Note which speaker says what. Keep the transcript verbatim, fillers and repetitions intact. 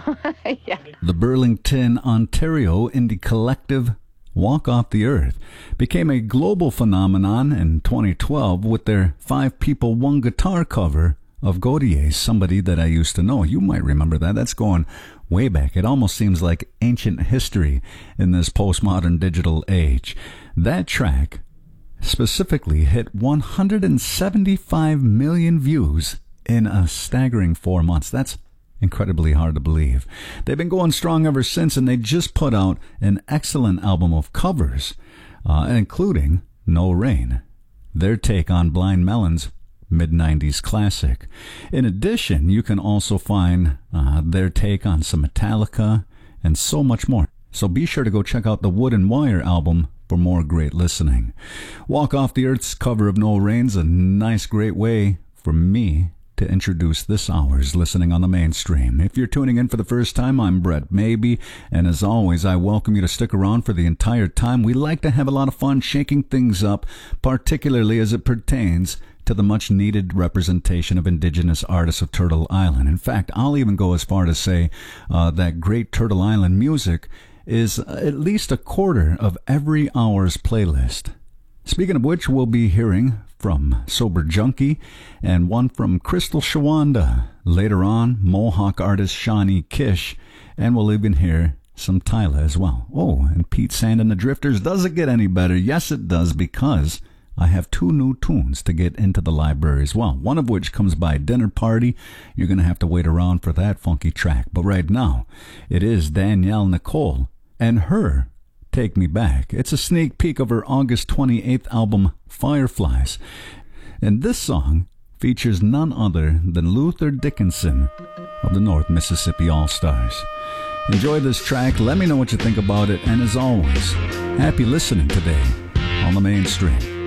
Speaker 1: Yeah.
Speaker 2: The Burlington, Ontario indie collective Walk Off the Earth became a global phenomenon in twenty twelve with their five people, one guitar cover of Gaudier's Somebody That I Used to Know. You might remember that. That's going way back. It almost seems like ancient history in this postmodern digital age. That track specifically hit one hundred seventy-five million views in a staggering four months. That's incredibly hard to believe. They've been going strong ever since, and they just put out an excellent album of covers, uh, including No Rain, their take on Blind Melon's mid nineties classic. In addition, you can also find uh, their take on some Metallica and so much more. So be sure to go check out the Wood and Wire album for more great listening. Walk Off the Earth's cover of No Rain's a nice, great way for me to introduce this hour's listening on the mainstream. If you're tuning in for the first time, I'm Brett Maybe, and as always, I welcome you to stick around for the entire time. We like to have a lot of fun shaking things up, particularly as it pertains to the much-needed representation of Indigenous artists of Turtle Island. In fact, I'll even go as far to say uh, that great Turtle Island music is at least a quarter of every hour's playlist. Speaking of which, we'll be hearing from Sober Junkie and one from Crystal Shawanda. Later on, Mohawk artist Shawnee Kish, and we'll even hear some Tyla as well. Oh, and Pete Sand and the Drifters. Does it get any better? Yes, it does, because I have two new tunes to get into the library as well, one of which comes by Dinner Party. You're going to have to wait around for that funky track. But right now, it is Danielle Nicole and her Take Me Back. It's a sneak peek of her August twenty-eighth album, Fireflies. And this song features none other than Luther Dickinson of the North Mississippi All-Stars. Enjoy this track. Let me know what you think about it. And as always, happy listening today on the mainstream.